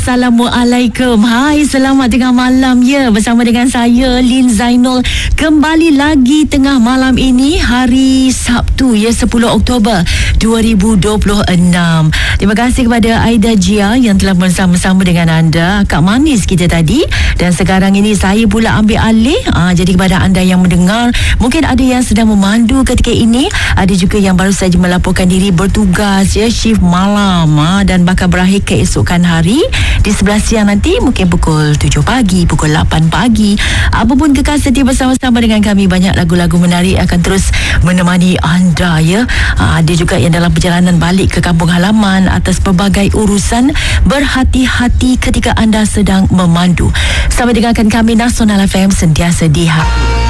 Assalamualaikum. Hai, selamat tengah malam ya. Bersama dengan saya Lin Zainul kembali lagi tengah malam ini, hari Sabtu ya, 10 Oktober 2026. Terima kasih kepada Aida Jia yang telah bersama-sama dengan anda, Kak Manis kita tadi. Dan sekarang ini saya pula ambil alih. Jadi kepada anda yang mendengar, mungkin ada yang sedang memandu ketika ini, ada juga yang baru saja melaporkan diri bertugas ya, shift malam dan bakal berakhir keesokan hari di sebelah siang nanti, mungkin pukul 7 pagi, pukul 8 pagi. Apapun kekal setia bersama-sama dengan kami. Banyak lagu-lagu menarik akan terus menemani anda ya. Ada juga yang dalam perjalanan balik ke kampung halaman atas pelbagai urusan. Berhati-hati ketika anda sedang memandu. Sama dengarkan kami, Nasional FM, sentiasa di hati.